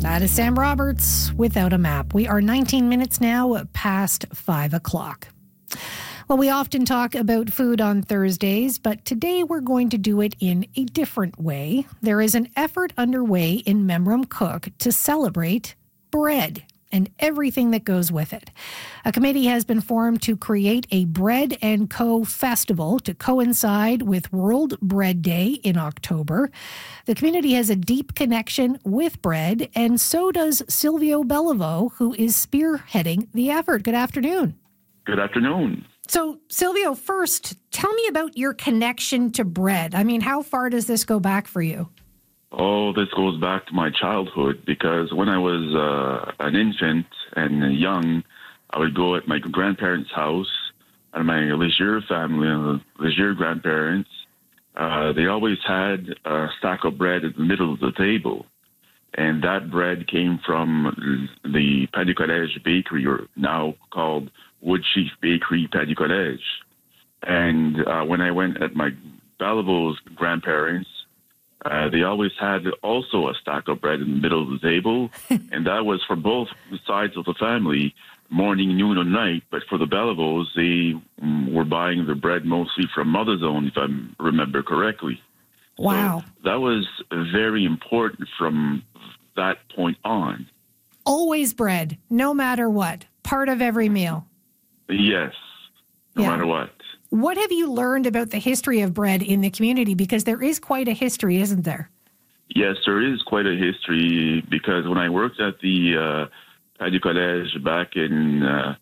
That is Sam Roberts, Without a Map. We are 19 minutes now past 5 o'clock. Well, we often talk about food on Thursdays, but today we're going to do it in a different way. There is an effort underway in Memram Cook to celebrate bread and everything that goes with it. A committee has been formed to create a Bread & Co. festival to coincide with World Bread Day in October. The community has a deep connection with bread, and so does Silvio Bellivo, who is spearheading the effort. Good afternoon. Good afternoon. So, Silvio, first, tell me about your connection to bread. I mean, how far does this go back for you? Oh, this goes back to my childhood, because when I was an infant and young, I would go at my grandparents' house and my Leger family, Leger grandparents. They always had a stack of bread at the middle of the table. And that bread came from the Pain du Collège bakery, or now called Woodchief Bakery Pain du Collège. And when I went at my Bellivo's grandparents, they always had also a stack of bread in the middle of the table, and that was for both sides of the family, morning, noon, or night. But for the Bellivos, they were buying the bread mostly from Mother's Own, if I remember correctly. Wow. So that was very important from that point on. Always bread, no matter what, part of every meal. Yes, no matter what. What have you learned about the history of bread in the community? Because there is quite a history, isn't there? Yes, there is quite a history, because when I worked at the Pain du Collège back in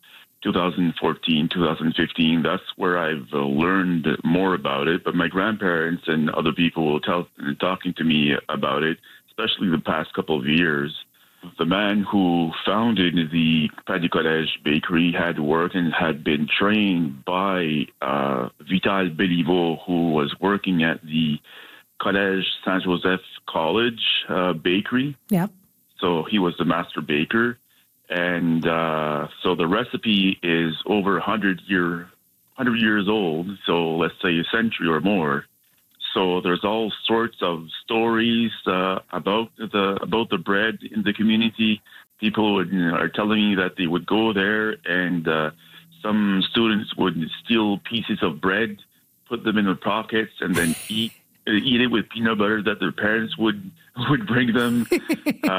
2014, 2015, that's where I've learned more about it. But my grandparents and other people will talking to me about it, especially the past couple of years. The man who founded the Pain du Collège bakery had worked and had been trained by Vital Bellivo, who was working at the Collège Saint-Joseph College bakery. Yep. So he was the master baker. And so the recipe is over 100 years old, so let's say a century or more. So there's all sorts of stories about the bread in the community. People are telling me that they would go there, and some students would steal pieces of bread, put them in their pockets, and then eat it with peanut butter that their parents would bring them.